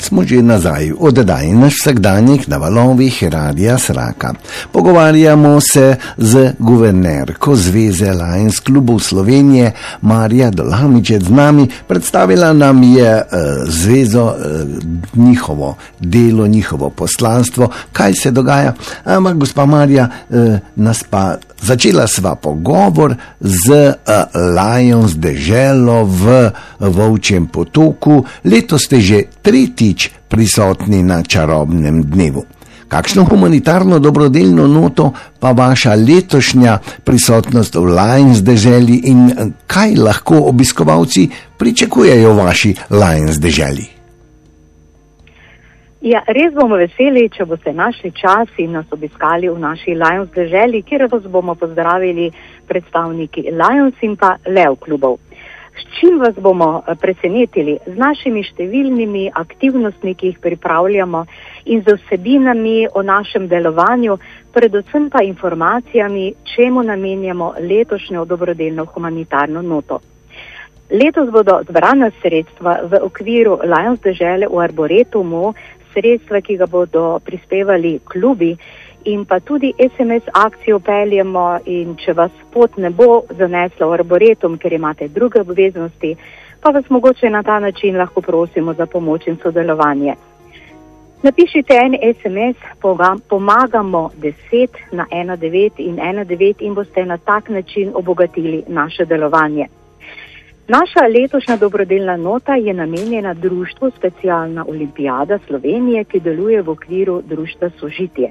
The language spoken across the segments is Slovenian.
smo že nazaj v oddaji Naš vsakdanjik na valovih Radia Sraka. Pogovarjamo se z guvernerko Zveze Lions klubov Slovenije Marija Dolamičec z nami. Predstavila nam je zvezo, njihovo delo, njihovo poslanstvo, kaj se dogaja. Ampak gospa Marija, začela sva pogovor z Lions deželo v Volčjem Potoku. Letos ste že tretjič prisotni na čarobnem dnevu. Kakšno humanitarno dobrodelno noto pa vaša letošnja prisotnost v Lions deželi in kaj lahko obiskovalci pričakujejo v vaši Lions deželi? Ja, res bomo veseli, če boste našli čas in nas obiskali v naši Lions deželi, kjer vas bomo pozdravili predstavniki Lions in pa Lev klubov. S čim vas bomo presenetili? Z našimi številnimi aktivnostmi, ki jih pripravljamo in z vsebinami o našem delovanju, predvsem pa informacijami, čemu namenjamo letošnjo dobrodelno humanitarno noto. Letos bodo zbrana sredstva v okviru Lions dežele v Arboretumu, sredstva, ki ga bodo prispevali klubi, in pa tudi SMS akcijo peljemo, in če vas pot ne bo zanesla v Arboretum, ker imate druge obveznosti, pa vas mogoče na ta način lahko prosimo za pomoč in sodelovanje. Napišite en SMS, pomagamo 10 na 19 in 19 in boste na tak način obogatili naše delovanje. Naša letošnja dobrodelna nota je namenjena društvu Specialna olimpijada Slovenije, ki deluje v okviru društva Sožitje.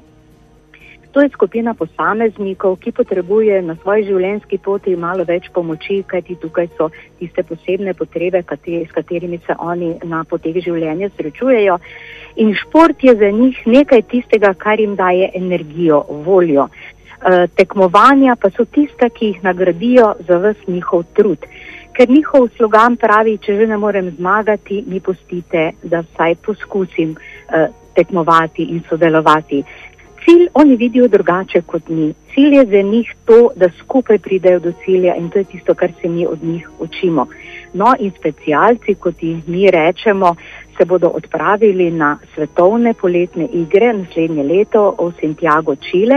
To je skupina posameznikov, ki potrebuje na svoji življenjski poti malo več pomoči, kajti tukaj so tiste posebne potrebe, s katerimi se oni na poteh življenja srečujejo. In šport je za njih nekaj tistega, kar jim daje energijo, voljo. Tekmovanja pa so tista, ki jih nagradijo za ves njihov trud. Ker njihov slogan pravi, če že ne morem zmagati, mi pustite, da vsaj poskusim tekmovati in sodelovati. Cilj oni vidijo drugače kot mi. Cilj je za njih to, da skupaj pridejo do cilja in to je tisto, kar se mi od njih učimo. No in specialci, kot jih mi rečemo, se bodo odpravili na svetovne poletne igre naslednje leto v Santiago, Čile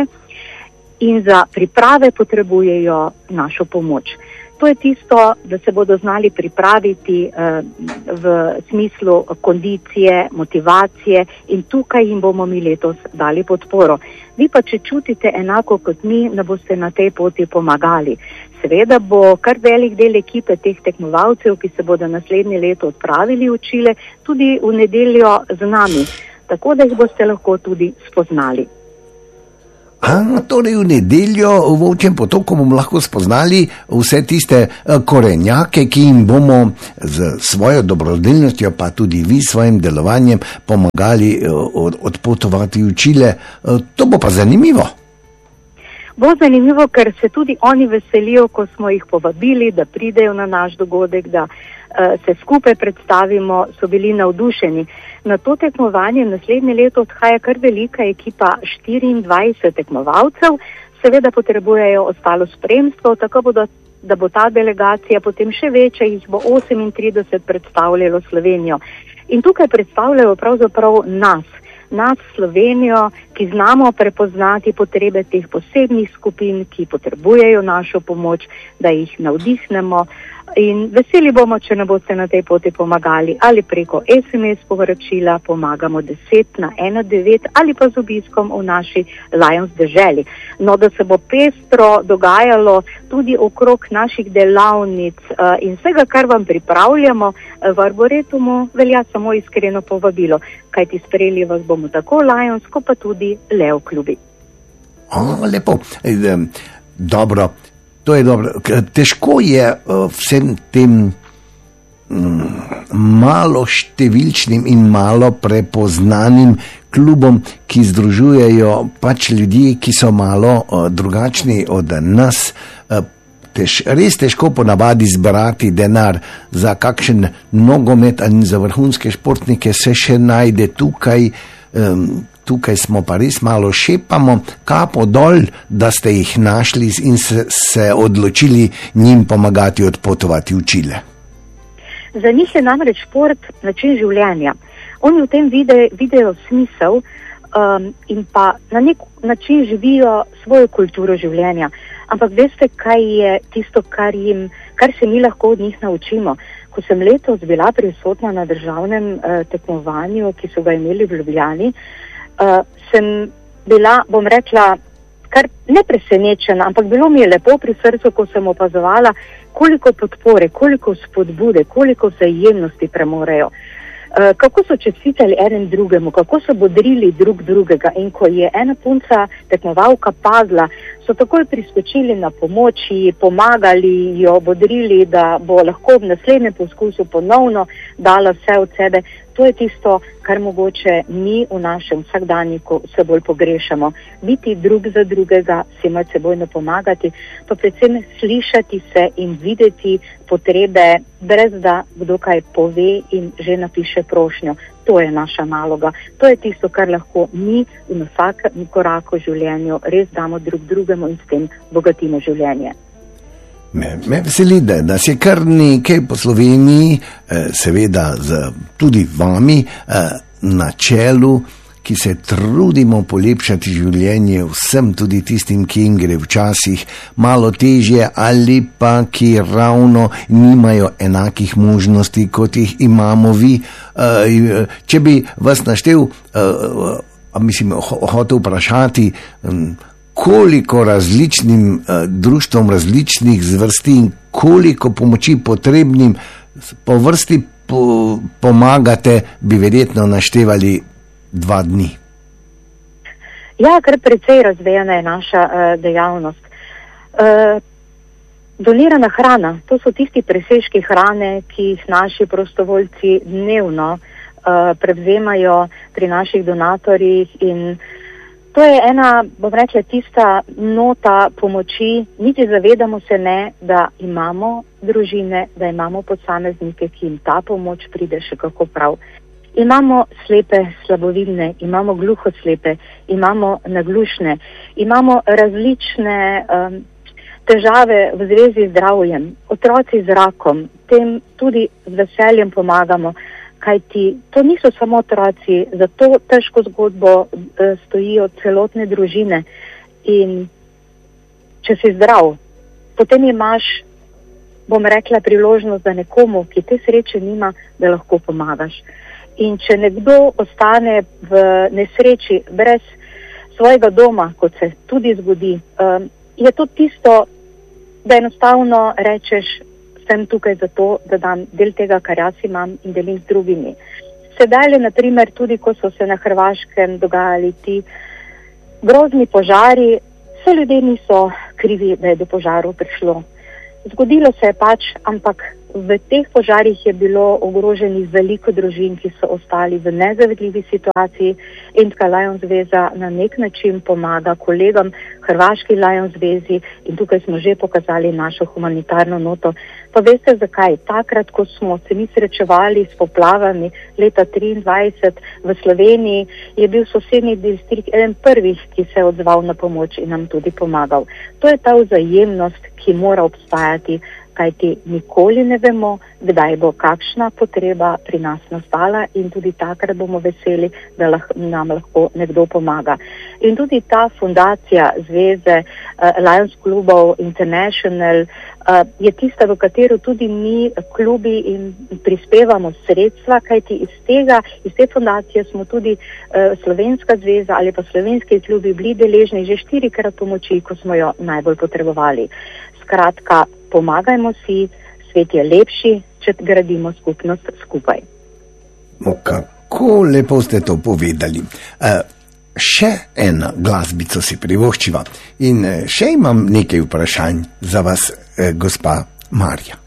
in za priprave potrebujejo našo pomoč. To je tisto, da se bodo znali pripraviti v smislu kondicije, motivacije in tukaj jim bomo mi letos dali podporo. Vi pa, če čutite enako kot mi, da boste na tej poti pomagali. Seveda bo kar velik del ekipe teh tekmovalcev, ki se bodo naslednje leto odpravili v Čile, tudi v nedeljo z nami, tako da jih boste lahko tudi spoznali. Torej v nedeljo v Volčjem Potoku bomo lahko spoznali vse tiste korenjake, ki jim bomo z svojo dobrodelnostjo, pa tudi vi s svojim delovanjem pomagali odpotovati v Čile. To bo pa zanimivo. Bo zanimivo, ker se tudi oni veselijo, ko smo jih povabili, da pridejo na naš dogodek, da se skupaj predstavimo, so bili navdušeni. Na to tekmovanje naslednje leto odhaja kar velika ekipa, 24 tekmovalcev, seveda potrebujejo ostalo spremstvo, tako da bo ta delegacija potem še večja, jih bo 38 predstavljalo Slovenijo. In tukaj predstavljajo pravzaprav nas Slovenijo, ki znamo prepoznati potrebe teh posebnih skupin, ki potrebujejo našo pomoč, da jih navdihnemo. In veseli bomo, če ne boste na tej poti pomagali ali preko SMS povračila, pomagamo 10 na 19 ali pa z obiskom v naši Lions deželi. No, da se bo pestro dogajalo tudi okrog naših delavnic in vsega, kar vam pripravljamo v Arboretumu, velja samo iskreno povabilo, kajti sprejeli vas bomo tako Lions, kot pa tudi Lev klubi. Lepo. Dobro. To je dobro. Težko je vsem tem malo številčnim in malo prepoznanim klubom, ki združujejo pač ljudi, ki so malo drugačni od nas, res težko ponavadi zbrati denar za kakšen nogomet ali za vrhunske športnike, se še najde tukaj. Tukaj smo pa res malo šepamo, kapo dol, da ste jih našli in se odločili njim pomagati odpotovati v Čile. Za njih je namreč šport način življenja. Oni v tem vidijo smisel in pa na nek način živijo svojo kulturo življenja. Ampak veste, kaj je tisto, kar se mi lahko od njih naučimo? Ko sem letos bila prisotna na državnem tekmovanju, ki so ga imeli v Ljubljani, sem bila, bom rekla, kar ne presenečena, ampak bilo mi je lepo pri srcu, ko sem opazovala, koliko podpore, koliko spodbude, koliko vzajemnosti premorejo. Kako so čestitali eden drugemu, kako so bodrili drug drugega, in ko je ena punca tekmovalka padla, so takoj priskočili na pomoč, ji pomagali, jo bodrili, da bo lahko v naslednjem poskusu ponovno dala vse od sebe. To je tisto, kar mogoče mi v našem vsakdanjiku vse bolj pogrešamo. Biti drug za drugega, si medsebojno pomagati, pa predvsem slišati se in videti potrebe, brez da kdo kaj pove in že napiše prošnjo. To je naša naloga. To je tisto, kar lahko mi v vsakem koraku v življenju res damo drug drugemu in s tem bogatimo življenje. Me veseli, da se kar nekaj po Sloveniji, seveda tudi vami, na čelu, ki se trudimo polepšati življenje vsem, tudi tistim, ki jim gre včasih malo težje ali pa ki ravno nimajo enakih možnosti, kot jih imamo vi. Če bi vas naštel, hotel vprašati, koliko različnim društvom različnih zvrsti in koliko pomoči potrebnim po vrsti pomagate, bi verjetno naštevali 2 dni. Ja, kar precej razvejana je naša dejavnost. Donirana hrana, to so tisti presežki hrane, ki jih naši prostovoljci dnevno prevzemajo pri naših donatorjih, in to je ena, bom rekla, tista nota pomoči. Niti zavedamo se ne, da imamo družine, da imamo posameznike, ki jim ta pomoč pride še kako prav. Imamo slepe, slabovidne, imamo gluhoslepe, imamo naglušne, imamo različne težave v zvezi z zdravjem, otroci z rakom, tem tudi z veseljem pomagamo. Kajti to niso samo otroci, za to težko zgodbo stojijo celotne družine. In če si zdrav, potem imaš, bom rekla, priložnost, da nekomu, ki te sreče nima, da lahko pomagaš. In če nekdo ostane v nesreči brez svojega doma, kot se tudi zgodi, je to tisto, da enostavno rečeš, sem tukaj zato, da dam del tega, kar jaz imam, in delim z drugimi. Sedaj, naprimer, tudi ko so se na Hrvaškem dogajali ti grozni požari, vse ljudje niso krivi, da je do požarov prišlo. Zgodilo se je pač, ampak v teh požarih je bilo ogroženih veliko družin, ki so ostali v nezavedljivi situaciji, intka Lions zveza na nek način pomaga kolegom Hrvaški Lions zvezi, in tukaj smo že pokazali našo humanitarno noto. Pa veste zakaj? Takrat, ko smo se mi srečevali s poplavami leta 1923 v Sloveniji, je bil sosednji distrikt eden prvih, ki se je odzval na pomoč in nam tudi pomagal. To je ta vzajemnost, ki mora obstajati, kajti nikoli ne vemo, kdaj bo kakšna potreba pri nas nastala, in tudi takrat bomo veseli, da nam lahko nekdo pomaga. In tudi ta fundacija Zveze Lions klubov International je tista, v katero tudi mi klubi in prispevamo sredstva, kajti iz te fundacije smo tudi Slovenska zveza ali pa slovenski klubi bili deležni že 4-krat pomoči, ko smo jo najbolj potrebovali. Skratka, pomagajmo si, svet je lepši, če gradimo skupnost skupaj. Kako lepo ste to povedali. Še eno glasbico si privoščiva in še imam nekaj vprašanj za vas, gospa Marja.